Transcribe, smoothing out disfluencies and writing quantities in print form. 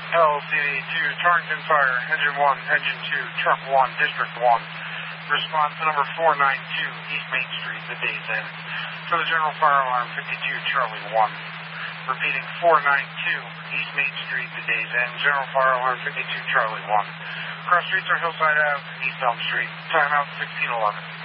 LCD 2, Torrington Fire, Engine 1, Engine 2, Truck 1, District 1. Response to number 492, East Main Street, the day's end. For the General Fire Alarm, 52 Charlie 1. Repeating, 492, East Main Street, the day's end. General Fire Alarm, 52 Charlie 1. Cross streets are Hillside Ave, East Elm Street. Timeout 1611.